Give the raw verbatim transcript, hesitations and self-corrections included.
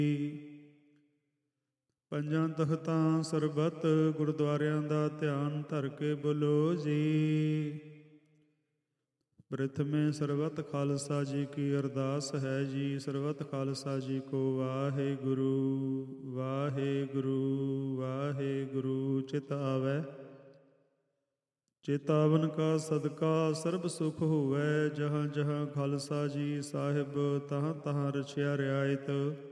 ਪੰਜਾਂ ਤਖਤਾਂ ਸਰਬੱਤ ਗੁਰਦੁਆਰਿਆਂ ਦਾ ਧਿਆਨ ਧਰ ਕੇ ਬੋਲੋ ਜੀ। ਪ੍ਰਥਮੇ ਸਰਬੱਤ ਖਾਲਸਾ ਜੀ ਕੀ ਅਰਦਾਸ ਹੈ ਜੀ। ਸਰਬੱਤ ਖਾਲਸਾ ਜੀ ਕੋ ਵਾਹਿਗੁਰੂ ਵਾਹਿਗੁਰੂ ਵਾਹਿਗੁਰੂ। ਚਿਤ ਆਵੈ ਚੇਤਾਵਨ ਕਾ ਸਦਕਾ ਸਰਬ ਸੁਖ ਹੋਵੈ। ਜਹਾਂ ਜਹਾਂ ਖਾਲਸਾ ਜੀ ਸਾਹਿਬ ਤਹਾਂ ਤਹਾਂ ਰਚਿਆ ਰਿਆਇਤ।